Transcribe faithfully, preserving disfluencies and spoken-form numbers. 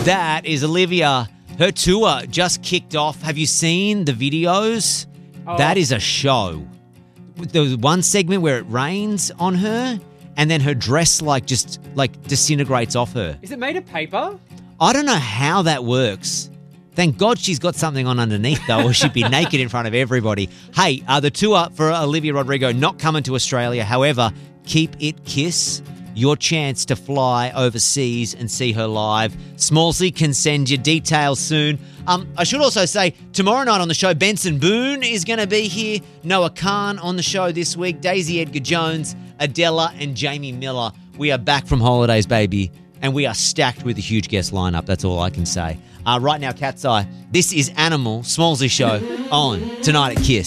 That is Olivia. Her tour just kicked off. Have you seen the videos? Oh. That is a show. There was one segment where it rains on her and then her dress like just like disintegrates off her. Is it made of paper? I don't know how that works. Thank God she's got something on underneath, though, or she'd be naked in front of everybody. Hey, uh, the tour for Olivia Rodrigo not coming to Australia. However, Keep It Kiss, your chance to fly overseas and see her live. Smallsy can send you details soon. Um, I should also say, tomorrow night on the show, Benson Boone is going to be here. Noah Khan on the show this week. Daisy Edgar-Jones, Adela and Jamie Miller. We are back from holidays, baby. And we are stacked with a huge guest lineup. That's all I can say. Uh, right now, Cat's Eye. This is Animal, Smallsy Show, on Tonight at Kiss.